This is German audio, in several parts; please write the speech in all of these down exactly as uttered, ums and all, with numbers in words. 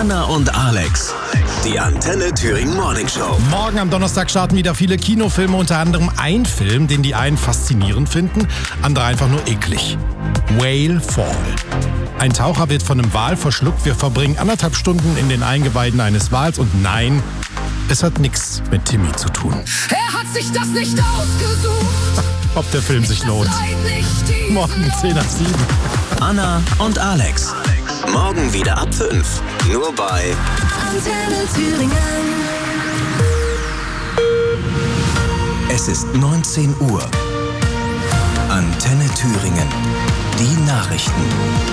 Anna und Alex, die Antenne Thüringen Morning Show. Morgen am Donnerstag starten wieder viele Kinofilme, unter anderem ein Film, den die einen faszinierend finden, andere einfach nur eklig. Whale Fall. Ein Taucher wird von einem Wal verschluckt. Wir verbringen anderthalb Stunden in den Eingeweiden eines Wals und nein, es hat nichts mit Timmy zu tun. Er hat sich das nicht ausgesucht. Ob der Film sich lohnt. Morgen zehn nach sieben. Anna und Alex. Morgen wieder ab fünf. Nur bei Antenne Thüringen. Es ist neunzehn Uhr. Antenne Thüringen. Die Nachrichten.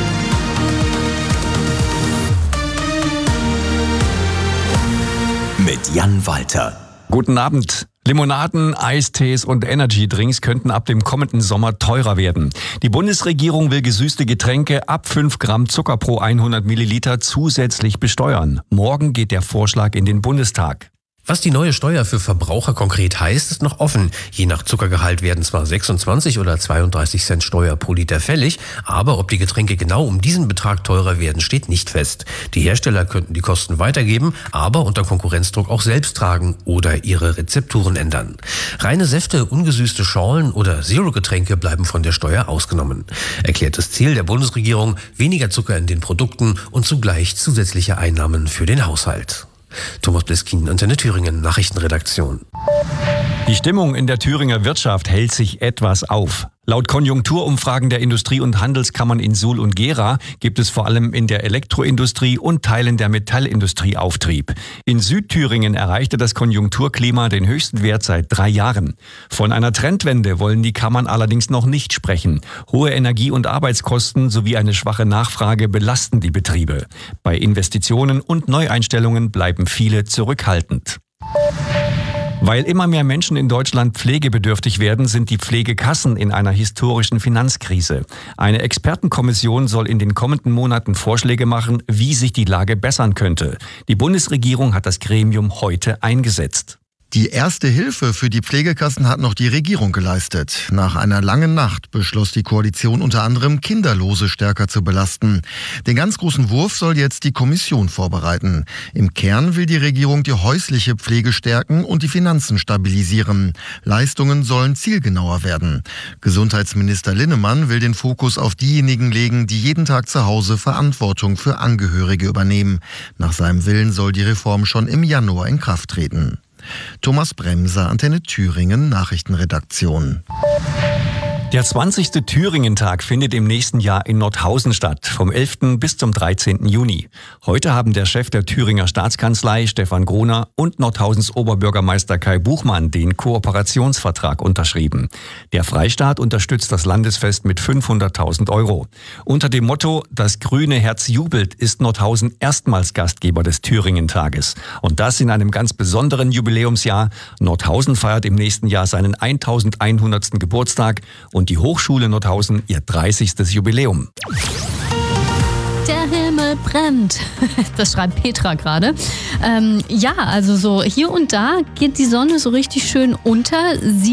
Mit Jan Walter. Guten Abend. Limonaden, Eistees und Energydrinks könnten ab dem kommenden Sommer teurer werden. Die Bundesregierung will gesüßte Getränke ab fünf Gramm Zucker pro hundert Milliliter zusätzlich besteuern. Morgen geht der Vorschlag in den Bundestag. Was die neue Steuer für Verbraucher konkret heißt, ist noch offen. Je nach Zuckergehalt werden zwar sechsundzwanzig oder zweiunddreißig Cent Steuer pro Liter fällig, aber ob die Getränke genau um diesen Betrag teurer werden, steht nicht fest. Die Hersteller könnten die Kosten weitergeben, aber unter Konkurrenzdruck auch selbst tragen oder ihre Rezepturen ändern. Reine Säfte, ungesüßte Schorlen oder Zero-Getränke bleiben von der Steuer ausgenommen. Erklärtes Ziel der Bundesregierung: weniger Zucker in den Produkten und zugleich zusätzliche Einnahmen für den Haushalt. Thomas Bliskin, Antenne Thüringen, Nachrichtenredaktion. Die Stimmung in der Thüringer Wirtschaft hält sich etwas auf. Laut Konjunkturumfragen der Industrie- und Handelskammern in Suhl und Gera gibt es vor allem in der Elektroindustrie und Teilen der Metallindustrie Auftrieb. In Südthüringen erreichte das Konjunkturklima den höchsten Wert seit drei Jahren. Von einer Trendwende wollen die Kammern allerdings noch nicht sprechen. Hohe Energie- und Arbeitskosten sowie eine schwache Nachfrage belasten die Betriebe. Bei Investitionen und Neueinstellungen bleiben viele zurückhaltend. Weil immer mehr Menschen in Deutschland pflegebedürftig werden, sind die Pflegekassen in einer historischen Finanzkrise. Eine Expertenkommission soll in den kommenden Monaten Vorschläge machen, wie sich die Lage bessern könnte. Die Bundesregierung hat das Gremium heute eingesetzt. Die erste Hilfe für die Pflegekassen hat noch die Regierung geleistet. Nach einer langen Nacht beschloss die Koalition unter anderem, Kinderlose stärker zu belasten. Den ganz großen Wurf soll jetzt die Kommission vorbereiten. Im Kern will die Regierung die häusliche Pflege stärken und die Finanzen stabilisieren. Leistungen sollen zielgenauer werden. Gesundheitsminister Linnemann will den Fokus auf diejenigen legen, die jeden Tag zu Hause Verantwortung für Angehörige übernehmen. Nach seinem Willen soll die Reform schon im Januar in Kraft treten. Thomas Bremser, Antenne Thüringen, Nachrichtenredaktion. Der zwanzigste Thüringen-Tag findet im nächsten Jahr in Nordhausen statt, vom elften bis zum dreizehnten Juni. Heute haben der Chef der Thüringer Staatskanzlei, Stefan Groner, und Nordhausens Oberbürgermeister Kai Buchmann den Kooperationsvertrag unterschrieben. Der Freistaat unterstützt das Landesfest mit fünfhunderttausend Euro. Unter dem Motto "Das grüne Herz jubelt" ist Nordhausen erstmals Gastgeber des Thüringen-Tages. Und das in einem ganz besonderen Jubiläumsjahr. Nordhausen feiert im nächsten Jahr seinen eintausendeinhundertsten Geburtstag und die Hochschule Nordhausen ihr dreißigstes Jubiläum. Der Himmel brennt. Das schreibt Petra gerade. Ähm, ja, also so hier und da geht die Sonne so richtig schön unter. Sie